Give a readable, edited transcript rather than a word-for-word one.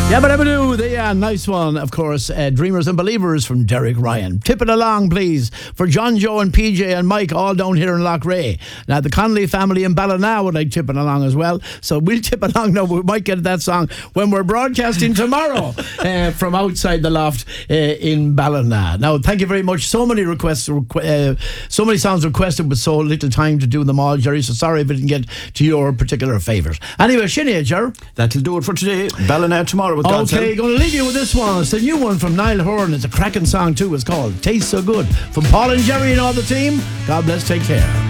Yeah, but the nice one, of course, Dreamers and Believers from Derek Ryan. Tip it along, please, for John, Joe and PJ and Mike, all down here in Loughrea. Now, the Connolly family in Ballina would like tipping along as well, so we'll tip along now. We might get that song when we're broadcasting tomorrow from outside the loft in Ballina. Now, thank you very much. So many requests, so many songs requested with so little time to do them all, Jerry, so sorry if I didn't get to your particular favourite. Anyway, Sinead, Jerry. That'll do it for today. Ballina tomorrow with God's help. Okay, going to leave you with this one. It's the new one from Niall Horan. It's a cracking song too. It's called Tastes So Good. From Paul and Jerry and all the team, God bless, take care.